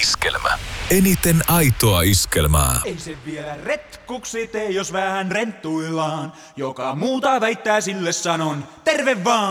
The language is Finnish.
Iskelmä. Eniten aitoa iskelmää. Ei se vielä retkuksi tee, jos vähän renttuillaan. Joka muuta väittää, sille sanon terve vaan.